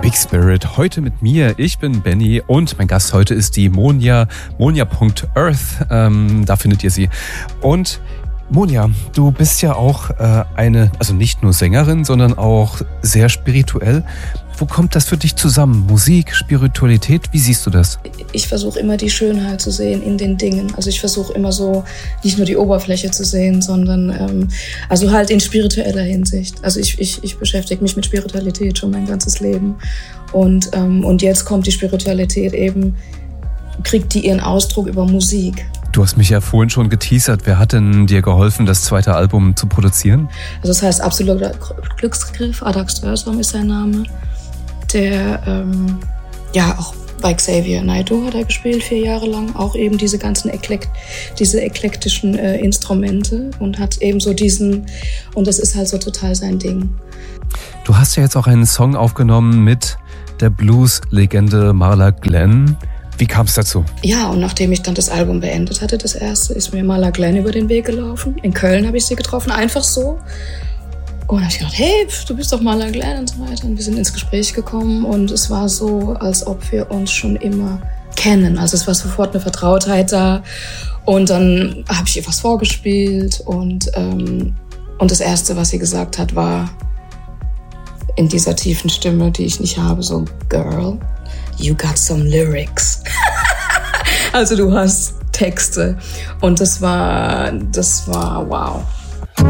Big Spirit, heute mit mir. Ich bin Benny und mein Gast heute ist die Monja, monja.earth, da findet ihr sie. Und Monja, du bist ja auch also nicht nur Sängerin, sondern auch sehr spirituell. Wo kommt das für dich zusammen? Musik, Spiritualität, wie siehst du das? Ich versuche immer die Schönheit zu sehen in den Dingen. Also ich versuche immer so nicht nur die Oberfläche zu sehen, sondern also halt in spiritueller Hinsicht. Also ich beschäftige mich mit Spiritualität schon mein ganzes Leben. Und jetzt kommt die Spiritualität eben, kriegt die ihren Ausdruck über Musik. Du hast mich ja vorhin schon geteasert. Wer hat denn dir geholfen, das zweite Album zu produzieren? Also das heißt Absoluter Glücksgriff, Adax Dörsam ist sein Name. Der auch bei Xavier Naidoo hat er gespielt 4 Jahre lang, auch eben diese ganzen diese eklektischen Instrumente und hat eben so und das ist halt so total sein Ding. Du hast ja jetzt auch einen Song aufgenommen mit der Blues-Legende Marla Glenn. Wie kam es dazu? Ja, und nachdem ich dann das Album beendet hatte, das erste, ist mir Marla Glenn über den Weg gelaufen. In Köln habe ich sie getroffen, einfach so. Und dann habe ich gedacht, hey, du bist doch Marla Glenn und so weiter. Und wir sind ins Gespräch gekommen und es war so, als ob wir uns schon immer kennen. Also es war sofort eine Vertrautheit da. Und dann habe ich ihr was vorgespielt und das Erste, was sie gesagt hat, war in dieser tiefen Stimme, die ich nicht habe, so, Girl, you got some lyrics. Also du hast Texte. Und das war wow.